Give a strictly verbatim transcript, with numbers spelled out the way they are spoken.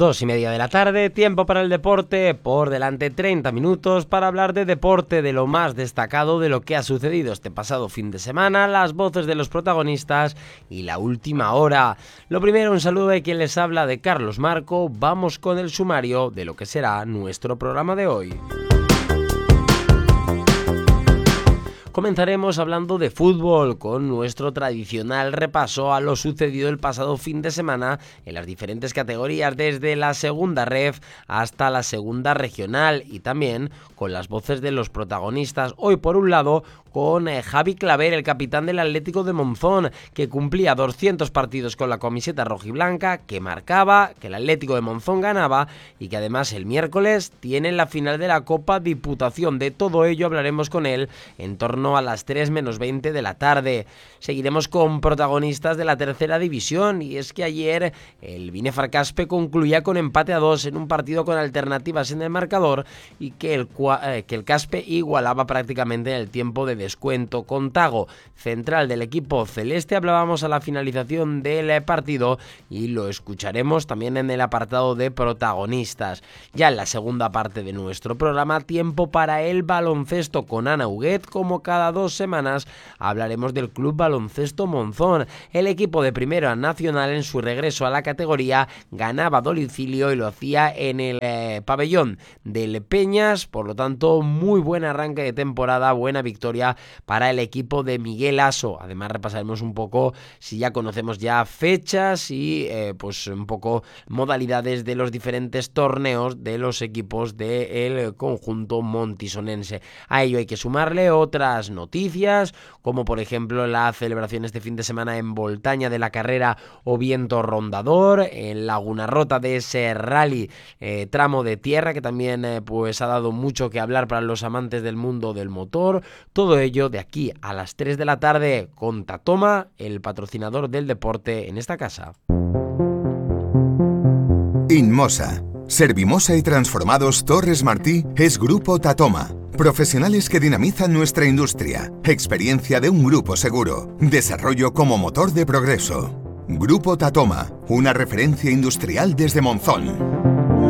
Dos y media de la tarde, tiempo para el deporte, por delante treinta minutos para hablar de deporte, de lo más destacado de lo que ha sucedido este pasado fin de semana, las voces de los protagonistas y la última hora. Lo primero, un saludo de quien les habla, de Carlos Marco. Vamos con el sumario de lo que será nuestro programa de hoy. Comenzaremos hablando de fútbol con nuestro tradicional repaso a lo sucedido el pasado fin de semana en las diferentes categorías, desde la segunda ref hasta la segunda regional, y también con las voces de los protagonistas. Hoy, por un lado, con eh, Javi Claver, el capitán del Atlético de Monzón, que cumplía doscientos partidos con la camiseta rojiblanca, que marcaba, que el Atlético de Monzón ganaba y que además el miércoles tiene la final de la Copa Diputación. De todo ello hablaremos con él en torno a las tres menos veinte de la tarde. Seguiremos con protagonistas de la tercera división, y es que ayer el Binefar Caspe concluía con empate a dos en un partido con alternativas en el marcador, y que el, eh, que el Caspe igualaba prácticamente en el tiempo de descuento. Con Tago, central del equipo celeste, hablábamos a la finalización del partido y lo escucharemos también en el apartado de protagonistas. Ya en la segunda parte de nuestro programa, tiempo para el baloncesto con Ana Huguet. Como cada dos semanas hablaremos del Club Baloncesto Monzón. El equipo de Primera Nacional, en su regreso a la categoría, ganaba a domicilio y lo hacía en el eh, pabellón del Peñas. Por lo tanto, muy buen arranque de temporada, buena victoria para el equipo de Miguel Aso. Además, repasaremos un poco, si ya conocemos ya fechas y eh, pues un poco modalidades de los diferentes torneos de los equipos del conjunto montisonense. A ello hay que sumarle otras noticias, como por ejemplo la celebración este fin de semana en Voltaña de la carrera O Viento Rondador, en Laguna Rota de ese rally eh, tramo de tierra, que también eh, pues ha dado mucho que hablar para los amantes del mundo del motor. Todo ello de aquí a las tres de la tarde con Tatoma, el patrocinador del deporte en esta casa. Inmosa, Servimosa y Transformados Torres Martí es Grupo Tatoma. Profesionales que dinamizan nuestra industria. Experiencia de un grupo seguro. Desarrollo como motor de progreso. Grupo Tatoma, una referencia industrial desde Monzón.